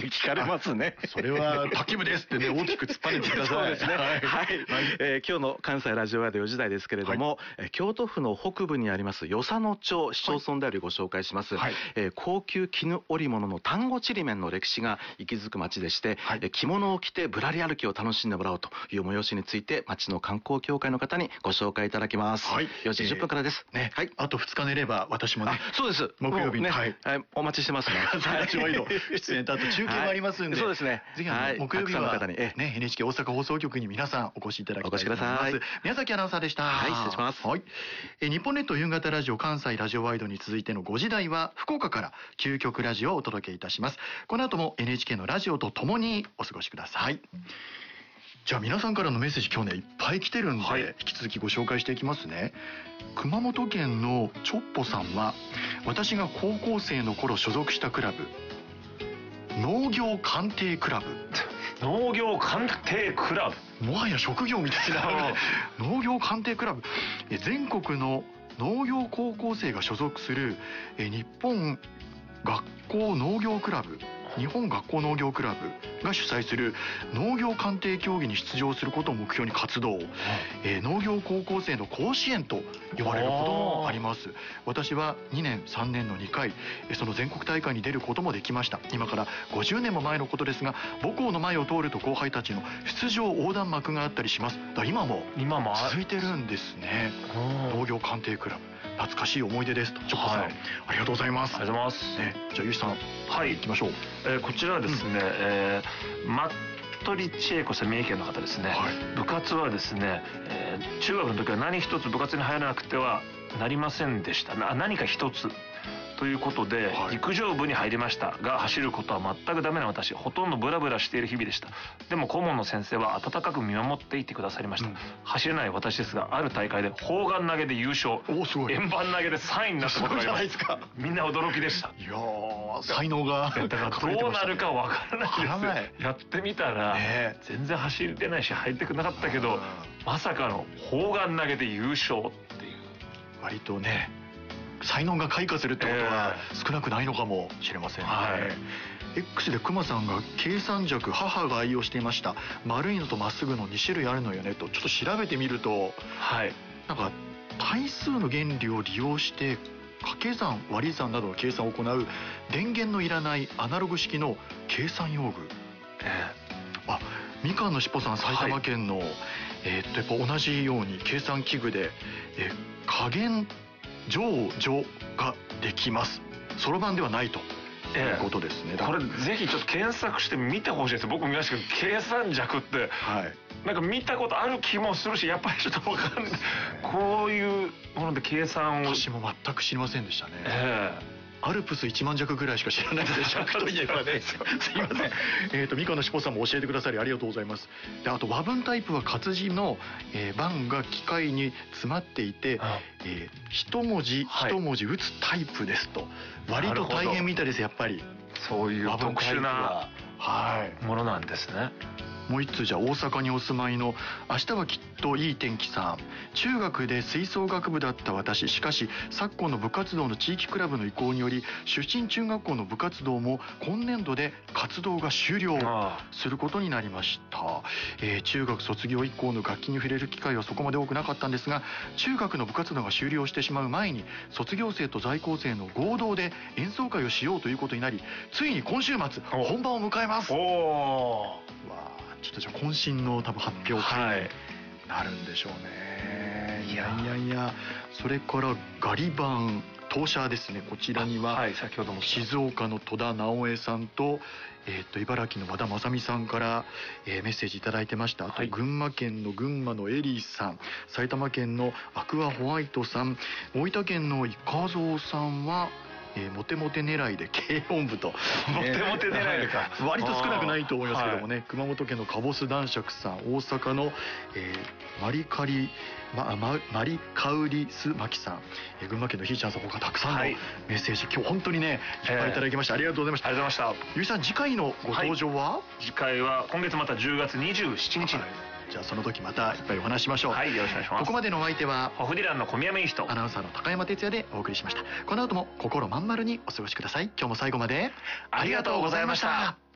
聞かれますね。 それは卓球部ですってね、大きく突っぱねてください。 そうですね。はい。今日の関西ラジオワイド4時台ですけれども、京都府の北部にあります与謝野町市町村でありご紹介します。高級絹織物の丹後ちりめんの歴史が息づく町でして、着物を着てぶらり歩きを楽しんでもらおうという催しについて、町の観光協会の方にご紹介いただきます。4時10分からです。 ね。あと2日寝れば私もね。 そうです。 木曜日にお待ちしてますね。 ラジオワイド出演とあと中継もありますんで。 そうですね。 ぜひ木曜日はね NHK 大阪放送局に皆さんお越しいただきたいと思います。宮崎アナウンサーでした。 はい、失礼します。 日本列島夕方ラジオ関西ラジオワイドに続いての5時台は福岡から究極ラジオをお届けいたします。この後も NHK のラジオとともにお過ごしください。じゃあ皆さんからのメッセージ今日ねいっぱい来てるんで、引き続きご紹介していきますね。熊本県のちょっぽさんは、私が高校生の頃所属したクラブ、農業鑑定クラブ。 農業鑑定クラブ、 もはや職業みたいな農業鑑定クラブ。全国の農業高校生が所属する日本学校農業クラブ、日本学校農業クラブが主催する農業鑑定競技に出場することを目標に活動、農業高校生の甲子園と呼ばれることもあります。私は2年3年の2回その全国大会に出ることもできました。今から50年も前のことですが、母校の前を通ると後輩たちの出場横断幕があったりします。だ今も続いてるんですね。農業鑑定クラブ、懐かしい思い出ですと。ちょっとさん、ありがとうございます。 ありがとうございます。 じゃあゆうしさん、行きましょう。 こちらはですね、マットリ千恵子さん、三重県の方ですね。部活はですね、中学の時は何一つ部活に入らなくてはなりませんでした。何か一つということで、陸上部に入りましたが、走ることは全くダメな私、ほとんどブラブラしている日々でした。でも顧問の先生は温かく見守っていてくださりました。走れない私ですが、ある大会で砲丸投げで優勝、円盤投げで3位になったことがあります。みんな驚きでした。 いやー、才能がだからどうなるかわからないです。やってみたら全然走れないし入ってくなかったけど、まさかの砲丸投げで優勝っていう。 割とね、才能が開花するってことは少なくないのかもしれませんね。X でクマさんが計算尺、母が愛用していました。丸いのとまっすぐの2種類あるのよねと。ちょっと調べてみると、なんか対数の原理を利用して掛け算、割り算などの計算を行う電源のいらないアナログ式の計算用具。みかんのしっぽさん、埼玉県の、やっぱ同じように計算器具で、加減乗除ができます。そろばんではないということですね。 これぜひちょっと検索してみてほしいです。僕見ましたけど、計算尺って、なんか見たことある気もするし、やっぱりちょっと分かんない。こういうもので計算を。 私も全く知りませんでしたね。アルプス1万弱ぐらいしか知らないので、尺といえばね。すいません。みかんのしっぽさんも教えてくださりありがとうございます。で、あと和文タイプは活字の番が機械に詰まっていて、一文字一文字打つタイプですと。割と大変みたいです、やっぱり。 そういう特殊なものなんですね。 もう一通、じゃあ大阪にお住まいの明日はきっといい天気さん。中学で吹奏楽部だった私、しかし昨今の部活動の地域クラブの意向により、出身中学校の部活動も今年度で活動が終了することになりました。中学卒業以降の楽器に触れる機会はそこまで多くなかったんですが、中学の部活動が終了してしまう前に卒業生と在校生の合同で演奏会をしようということになり、ついに今週末本番を迎えます。ちょっとじゃあ渾身の多分発表会になるんでしょうね。いや、それからガリ版当社ですね。こちらには先ほども静岡の戸田直江さんと、茨城の和田正美さんからメッセージいただいてました。あと群馬県の群馬のエリーさん、埼玉県のアクアホワイトさん、大分県のイカゾウさんはモテモテ狙いで軽音部と。 モテモテ狙いでか。 割と少なくないと思いますけどもね。熊本県のカボス男爵さん、大阪のマリカウリスマキさん、群馬県のひーちゃんさん、他たくさんのメッセージ、今日本当にねいっぱいいただきました。ありがとうございました。 ありがとうございました。 ゆうさん、次回のご登場は？ 次回は今月また10月27日。 じゃあその時またいっぱいお話しましょう。 よろしくお願いします。 ここまでのお相手はホフディランの小宮山いい人、 アナウンサーの高山哲也でお送りしました。この後も心まん丸にお過ごしください。今日も最後までありがとうございました。